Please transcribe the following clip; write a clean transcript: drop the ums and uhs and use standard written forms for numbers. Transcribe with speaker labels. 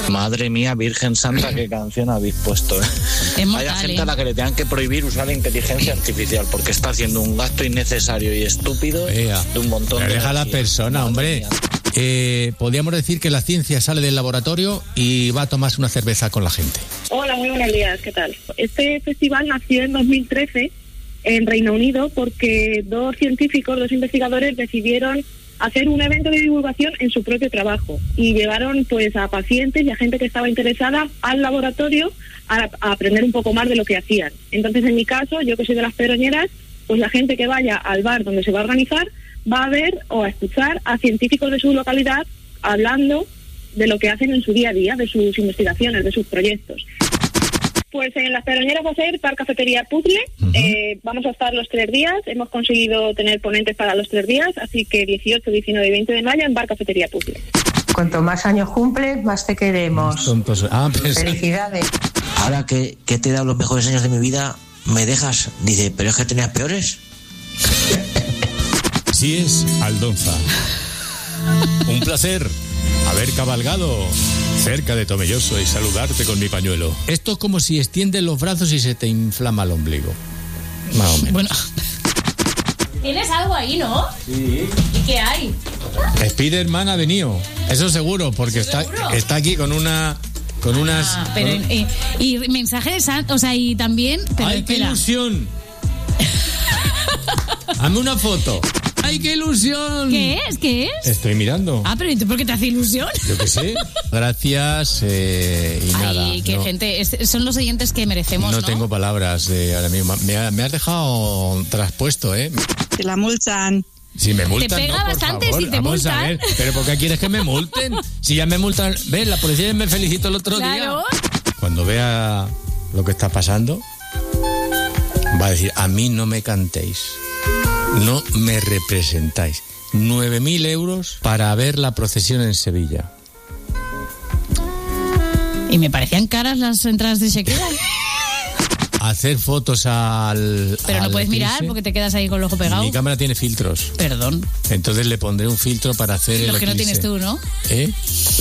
Speaker 1: Madre mía, Virgen Santa, qué canción habéis puesto, ¿eh?
Speaker 2: Es mortal,
Speaker 1: Hay gente a la que le tengan que prohibir usar la inteligencia artificial porque está haciendo un gasto innecesario y estúpido de un montón de...
Speaker 3: Deja a la persona, hombre. Podríamos decir que la ciencia sale del laboratorio y va a tomarse una cerveza con la gente.
Speaker 4: Hola, muy buenos días, ¿qué tal? Este festival nació en 2013 en Reino Unido porque dos investigadores decidieron hacer un evento de divulgación en su propio trabajo y llevaron pues a pacientes y a gente que estaba interesada al laboratorio a aprender un poco más de lo que hacían. Entonces, en mi caso, yo que soy de Las Pedroñeras, pues la gente que vaya al bar donde se va a organizar va a ver o a escuchar a científicos de su localidad hablando de lo que hacen en su día a día, de sus investigaciones, de sus proyectos. Pues en Las Pedroñeras va a ser Bar Cafetería Puzzle. Vamos a estar los 3 días. Hemos conseguido tener ponentes para los 3 días, así que 18, 19 y 20 de mayo en Bar Cafetería Puzzle.
Speaker 5: Cuanto más años cumples, más te queremos. Felicidades.
Speaker 6: Ahora que te he dado los mejores años de mi vida, ¿me dejas? Dice, ¿pero es que tenías peores?
Speaker 3: Sí es, Aldonza. Un placer haber cabalgado cerca de Tomelloso y saludarte con mi pañuelo. Esto es como si extiendes los brazos y se te inflama el ombligo. Más o menos.
Speaker 2: Bueno. ¿Tienes algo ahí, no?
Speaker 3: Sí.
Speaker 2: ¿Y qué hay?
Speaker 3: Spiderman ha venido. Eso seguro, porque está aquí con unas...
Speaker 2: Pero y mensaje de San... O sea, y también... Pero
Speaker 3: ¡ay, qué ilusión! Hazme una foto. ¡Ay, qué ilusión!
Speaker 2: ¿Qué es? ¿Qué es?
Speaker 3: Estoy mirando.
Speaker 2: Ah, pero ¿y tú por qué te hace ilusión?
Speaker 3: Yo qué sé. Gracias y nada.
Speaker 2: Ay, qué gente. Son los oyentes que merecemos, ¿no?
Speaker 3: No tengo palabras ahora mismo. Me has dejado traspuesto, ¿eh?
Speaker 7: Te la multan.
Speaker 3: Si me multan,
Speaker 2: te pega
Speaker 3: no, por
Speaker 2: bastante
Speaker 3: favor.
Speaker 2: si te
Speaker 3: Vamos
Speaker 2: multan.
Speaker 3: A ver, pero ¿por qué quieres que me multen? Si ya me multan, ¿ves? La policía me felicitó el otro día. Cuando vea lo que está pasando, va a decir, a mí no me cantéis, no me representáis. 9.000 euros para ver la procesión en Sevilla.
Speaker 2: Y me parecían caras las entradas de Shakira.
Speaker 3: Hacer fotos al...
Speaker 2: Pero no puedes mirar porque te quedas ahí con el ojo pegado.
Speaker 3: Mi cámara tiene filtros.
Speaker 2: Perdón.
Speaker 3: Entonces le pondré un filtro para hacer
Speaker 2: los
Speaker 3: el
Speaker 2: que no
Speaker 3: eclipse.
Speaker 2: tienes tú, ¿no?
Speaker 3: ¿Eh?